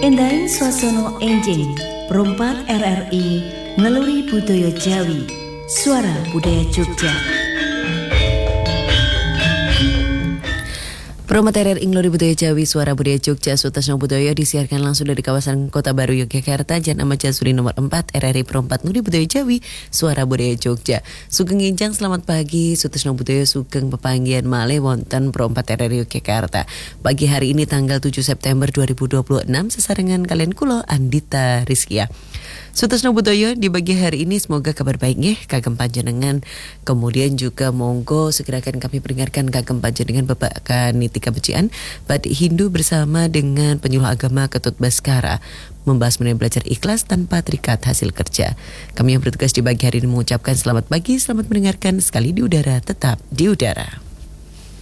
Endahin swasana enjing Perumpat RRI ngeluri budaya Jawi, suara budaya Jogja. Perumpat RRI ngeluri budaya Jawi, suara budaya Jogja, Sutasno Budaya disiarkan langsung dari kawasan Kota Baru Yogyakarta, Jalan Ahmad Jasuri nomor 4, RRI Perumpat Ngeluri Budaya Jawi, suara budaya Jogja. Sugeng Injang, selamat pagi. Sutasno Budaya sugeng pepanggihan malih wonten Perumpat RRI Yogyakarta. Pagi hari ini tanggal 7 September 2026 sesarengan kalian kula Andita Rizkia. Sutasno Budaya di pagi hari ini semoga kabar baik nggih kagem panjenengan. Kemudian juga monggo segerakan kami peringatkan kagem panjenengan babakan niti kabecikan Batik Hindu bersama dengan penyuluh agama Ketut Baskara membahas mengenai belajar ikhlas tanpa terikat hasil kerja. Kami yang bertugas di pagi hari ini mengucapkan selamat pagi, selamat mendengarkan sekali di udara, tetap di udara.